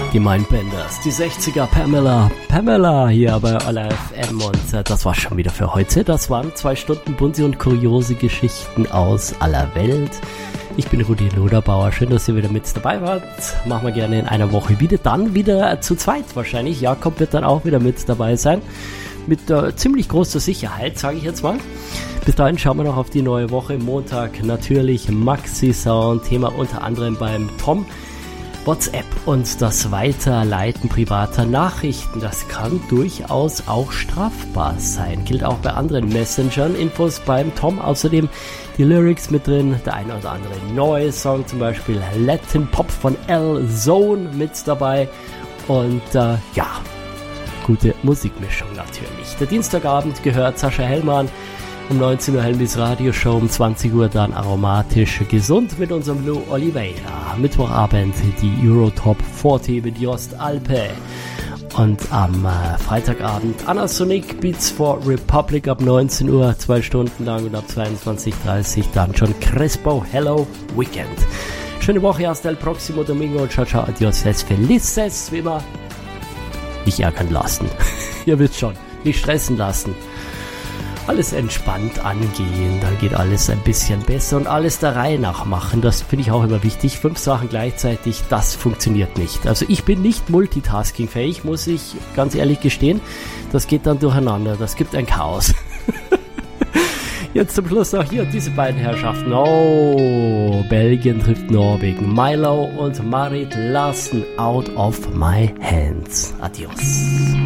Die Mindbenders, die 60er, Pamela hier bei Aller FM und das war's schon wieder für heute. Das waren 2 Stunden bunte und kuriose Geschichten aus aller Welt. Ich bin Rudi Loderbauer, schön, dass ihr wieder mit dabei wart. Machen wir gerne in einer Woche wieder, dann wieder zu zweit wahrscheinlich. Jakob wird dann auch wieder mit dabei sein, mit ziemlich großer Sicherheit, sage ich jetzt mal. Bis dahin schauen wir noch auf die neue Woche. Montag natürlich Maxi-Sound, Thema unter anderem beim Tom. WhatsApp und das Weiterleiten privater Nachrichten, das kann durchaus auch strafbar sein. Gilt auch bei anderen Messengern. Infos beim Tom, außerdem die Lyrics mit drin, der eine oder andere neue Song, zum Beispiel Latin Pop von L-Zone mit dabei und ja, gute Musikmischung natürlich. Der Dienstagabend gehört Sascha Hellmann. Um 19 Uhr Helmis Radioshow, um 20 Uhr dann Aromatisch Gesund mit unserem Lou Oliveira. Mittwochabend die Eurotop 40 mit Jost Alpe. Und am Freitagabend Anasonic Beats for Republic ab 19 Uhr, 2 Stunden lang und ab 22.30 Uhr dann schon Crespo Hello Weekend. Schöne Woche, hasta el próximo domingo. Ciao, ciao, adios, les felices, wie immer. Nicht ärgern lassen. Ihr wisst schon, nicht stressen lassen. Alles entspannt angehen, dann geht alles ein bisschen besser und alles der Reihe nach machen. Das finde ich auch immer wichtig. 5 Sachen gleichzeitig, das funktioniert nicht. Also ich bin nicht multitaskingfähig, muss ich ganz ehrlich gestehen. Das geht dann durcheinander, das gibt ein Chaos. Jetzt zum Schluss noch hier diese beiden Herrschaften. Oh, Belgien trifft Norwegen. Milo und Marit Larsen, Out of My Hands. Adios.